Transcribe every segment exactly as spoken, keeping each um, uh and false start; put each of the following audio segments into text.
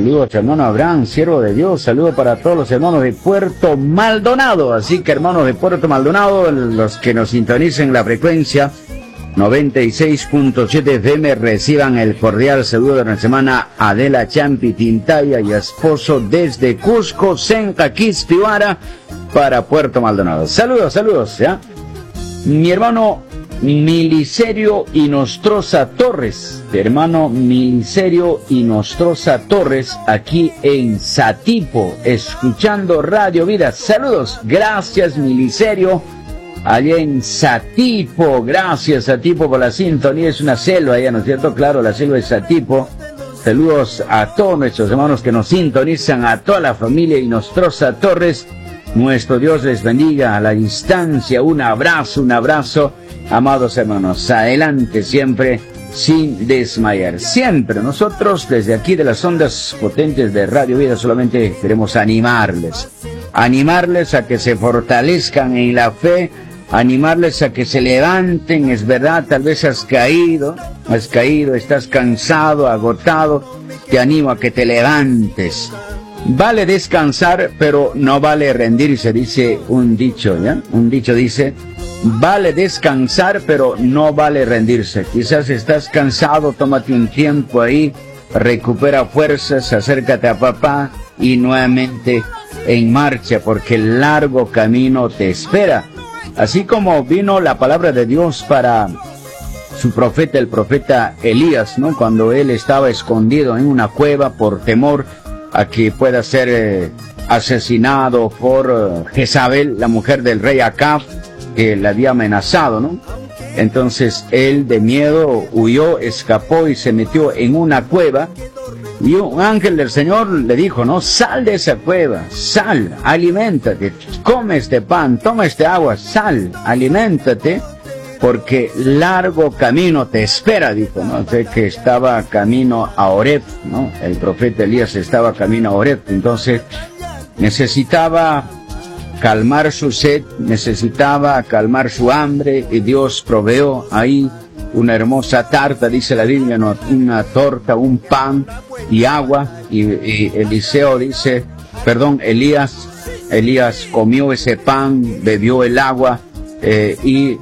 Saludos, hermano Abraham, siervo de Dios. Saludos para todos los hermanos de Puerto Maldonado. Así que, hermanos de Puerto Maldonado, los que nos sintonicen la frecuencia noventa y seis punto siete F M, reciban el cordial saludo de nuestra hermana Adela Champi Tintaya y esposo desde Cusco, Senca, Quispihuara, para Puerto Maldonado. Saludos, saludos, ¿ya? Mi hermano Milicerio Inostroza Torres, hermano Milicerio Inostroza Torres, aquí en Satipo, escuchando Radio Vida. Saludos, gracias Milicerio, allá en Satipo, gracias Satipo por la sintonía, es una selva allá, ¿no es cierto? Claro, la selva de Satipo. Saludos a todos nuestros hermanos que nos sintonizan, a toda la familia Inostroza Torres. Nuestro Dios les bendiga a la distancia, un abrazo, un abrazo. Amados hermanos, adelante siempre, sin desmayar. Siempre nosotros, desde aquí de las ondas potentes de Radio Vida, solamente queremos animarles. Animarles a que se fortalezcan en la fe, animarles a que se levanten. Es verdad, tal vez has caído, has caído, estás cansado, agotado. Te animo a que te levantes. Vale descansar, pero no vale rendirse, dice un dicho, ¿ya? Un dicho dice... Vale descansar, pero no vale rendirse. Quizás estás cansado, tómate un tiempo ahí, recupera fuerzas, acércate a papá y nuevamente en marcha, porque el largo camino te espera. Así como vino la palabra de Dios para su profeta, el profeta Elías, ¿no? Cuando él estaba escondido en una cueva por temor a que pueda ser eh, asesinado por eh, Jezabel, la mujer del rey Acab, que le había amenazado, ¿no? Entonces él de miedo huyó, escapó y se metió en una cueva, y un ángel del Señor le dijo, ¿no? Sal de esa cueva, sal, aliméntate, come este pan, toma este agua, sal, aliméntate, porque largo camino te espera, dijo, ¿no? O sea, que estaba camino a Oreb, ¿no? El profeta Elías estaba camino a Oreb, entonces necesitaba calmar su sed, necesitaba calmar su hambre, y Dios proveó ahí una hermosa tarta, dice la Biblia, ¿no? Una torta, un pan y agua, y, y Eliseo dice, perdón, Elías, Elías comió ese pan, bebió el agua, eh, y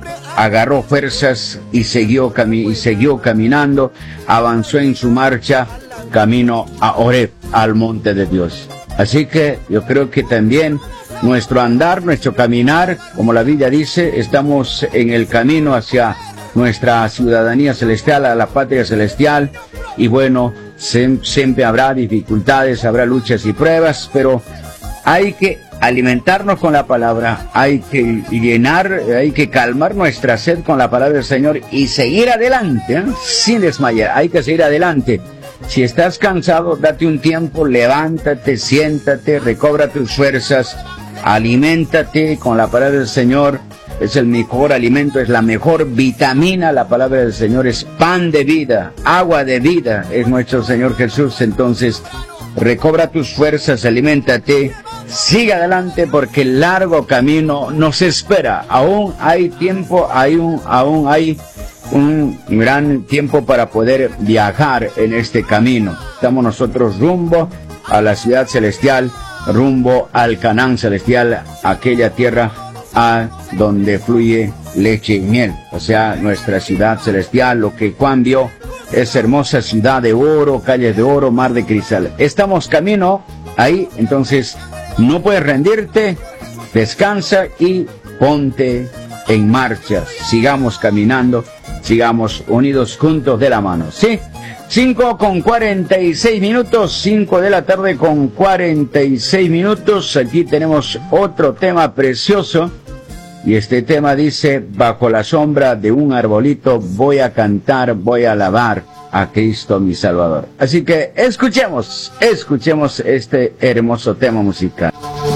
agarró fuerzas y siguió, cami- y siguió caminando, avanzó en su marcha, camino a Oreb, al monte de Dios. Así que yo creo que también nuestro andar, nuestro caminar, como la Biblia dice, estamos en el camino hacia nuestra ciudadanía celestial, a la patria celestial, y bueno, se, siempre habrá dificultades, habrá luchas y pruebas, pero hay que alimentarnos con la palabra, hay que llenar, hay que calmar nuestra sed con la palabra del Señor y seguir adelante, ¿eh? Sin desmayar, hay que seguir adelante. Si estás cansado, date un tiempo, levántate, siéntate, recobra tus fuerzas, aliméntate con la palabra del Señor. Es el mejor alimento, es la mejor vitamina. La palabra del Señor es pan de vida, agua de vida, es nuestro Señor Jesús. Entonces, recobra tus fuerzas, aliméntate, sigue adelante, porque el largo camino nos espera. Aún hay tiempo, hay un, aún hay un gran tiempo para poder viajar en este camino. Estamos nosotros rumbo a la ciudad celestial, rumbo al Canaán celestial, aquella tierra a donde fluye leche y miel, o sea, nuestra ciudad celestial. Lo que Juan vio, es hermosa ciudad de oro, calles de oro, mar de cristal. Estamos camino ahí, entonces no puedes rendirte, descansa y ponte en marcha. Sigamos caminando, sigamos unidos juntos de la mano, ¿sí? cinco con cuarenta y seis minutos, cinco de la tarde con cuarenta y seis minutos. Aquí tenemos otro tema precioso, y este tema dice: bajo la sombra de un arbolito voy a cantar, voy a alabar a Cristo mi Salvador. Así que escuchemos, escuchemos este hermoso tema musical.